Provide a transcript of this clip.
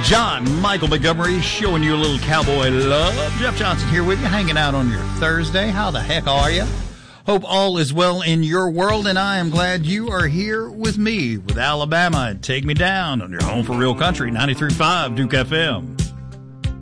John Michael Montgomery showing you a little cowboy love. Jeff Johnson here with you, hanging out on your Thursday. How the heck are you? Hope all is well in your world, and I am glad you are here with me with Alabama and Take Me Down on your home for real country, 93.5 Duke FM.